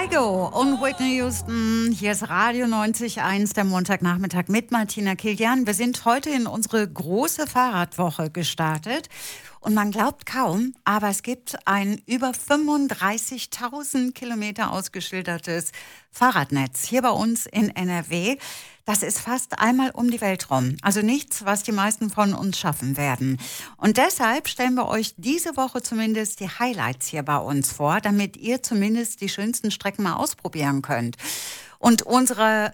Kygo und Whitney Houston. Hier ist Radio 90.1, der Montagnachmittag mit Martina Kilian. Wir sind heute in unsere große Fahrradwoche gestartet. Und man glaubt kaum, aber es gibt ein über 35.000 Kilometer ausgeschildertes Fahrradnetz hier bei uns in NRW. Das ist fast einmal um die Welt rum. Also nichts, was die meisten von uns schaffen werden. Und deshalb stellen wir euch diese Woche zumindest die Highlights hier bei uns vor, damit ihr zumindest die schönsten Strecken mal ausprobieren könnt. Und unser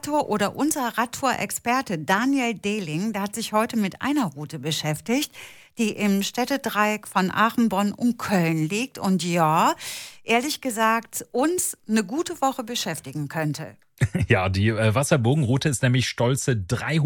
Radtour-Experte Daniel Dehling, der hat sich heute mit einer Route beschäftigt, die im Städtedreieck von Aachen, Bonn und Köln liegt und ja, ehrlich gesagt, uns eine gute Woche beschäftigen könnte. Ja, die Wasserburgenroute ist nämlich stolze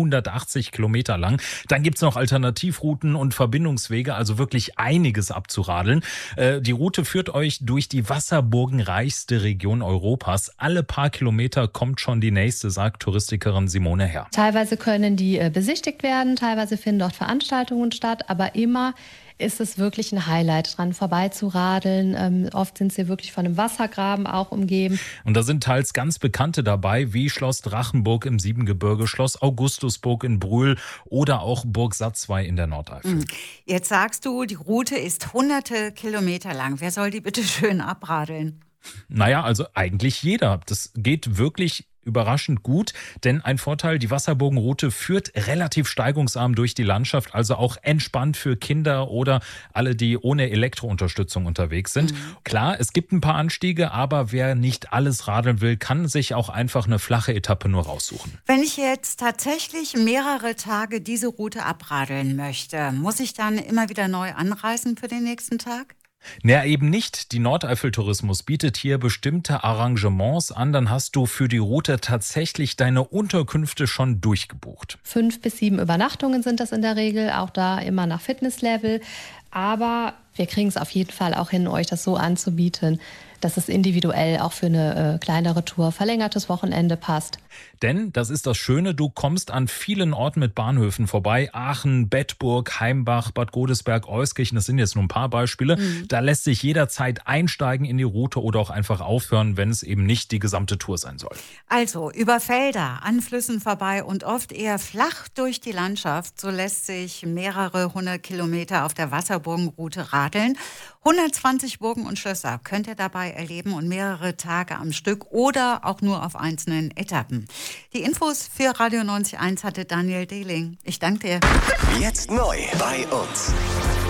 380 Kilometer lang. Dann gibt's noch Alternativrouten und Verbindungswege, also wirklich einiges abzuradeln. Die Route führt euch durch die wasserburgenreichste Region Europas. Alle paar Kilometer kommt schon die nächste, sagt Touristikerin Simone Herr. Teilweise können die besichtigt werden, teilweise finden dort Veranstaltungen statt, aber immer ist es wirklich ein Highlight, dran vorbeizuradeln. Oft sind sie wirklich von einem Wassergraben auch umgeben. Und da sind teils ganz Bekannte dabei, wie Schloss Drachenburg im Siebengebirge, Schloss Augustusburg in Brühl oder auch Burg Satzwey in der Nordeifel. Jetzt sagst du, die Route ist hunderte Kilometer lang. Wer soll die bitte schön abradeln? Naja, also eigentlich jeder. Das geht wirklich überraschend gut, denn ein Vorteil, die Wasserburgenroute führt relativ steigungsarm durch die Landschaft, also auch entspannt für Kinder oder alle, die ohne Elektrounterstützung unterwegs sind. Klar, es gibt ein paar Anstiege, aber wer nicht alles radeln will, kann sich auch einfach eine flache Etappe nur raussuchen. Wenn ich jetzt tatsächlich mehrere Tage diese Route abradeln möchte, muss ich dann immer wieder neu anreisen für den nächsten Tag? Naja, eben nicht. Die Nordeifeltourismus bietet hier bestimmte Arrangements an. Dann hast du für die Route tatsächlich deine Unterkünfte schon durchgebucht. 5 bis 7 Übernachtungen sind das in der Regel, auch da immer nach Fitnesslevel. Aber wir kriegen es auf jeden Fall auch hin, euch das so anzubieten, dass es individuell auch für eine kleinere Tour, verlängertes Wochenende passt. Denn, das ist das Schöne, du kommst an vielen Orten mit Bahnhöfen vorbei. Aachen, Bedburg, Heimbach, Bad Godesberg, Euskirchen, das sind jetzt nur ein paar Beispiele. Da lässt sich jederzeit einsteigen in die Route oder auch einfach aufhören, wenn es eben nicht die gesamte Tour sein soll. Also über Felder, an Flüssen vorbei und oft eher flach durch die Landschaft. So lässt sich mehrere 100 Kilometer auf der Wasserburgenroute radeln. 120 Burgen und Schlösser könnt ihr dabei erleben und mehrere Tage am Stück oder auch nur auf einzelnen Etappen. Die Infos für Radio 90.1 hatte Daniel Dehling. Ich danke dir. Jetzt neu bei uns.